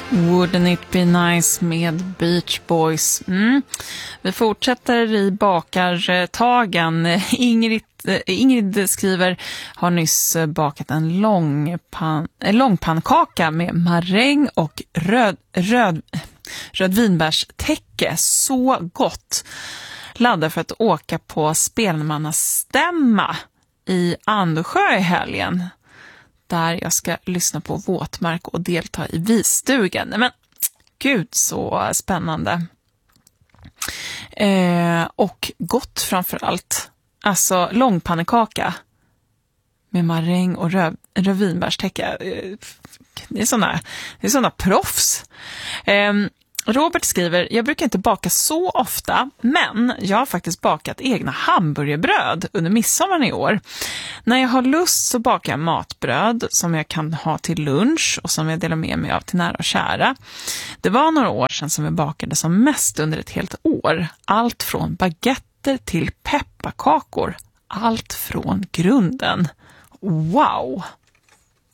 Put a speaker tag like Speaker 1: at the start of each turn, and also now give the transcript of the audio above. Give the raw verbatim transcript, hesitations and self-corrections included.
Speaker 1: Wouldn't it be nice med Beach Boys. Mm. Vi fortsätter i bakartagen. Ingrid, Ingrid skriver, har nyss bakat en lång pan, en långpannkaka med maräng och röd, röd, rödvinbärstäcke. Så gott. Laddar för att åka på spelmannastämma i Andesjö i helgen, där jag ska lyssna på våtmark och delta i visstugan. Men gud, så spännande. Eh, och gott framför allt. Alltså långpannekaka med maräng och röv, rödvinbärstäcke. Eh, det är såna, det är såna proffs. Eh, Robert skriver, jag brukar inte baka så ofta, men jag har faktiskt bakat egna hamburgerbröd under midsommar i år. När jag har lust så bakar jag matbröd som jag kan ha till lunch och som jag delar med mig av till nära och kära. Det var några år sedan som jag bakade som mest under ett helt år. Allt från baguetter till pepparkakor. Allt från grunden. Wow!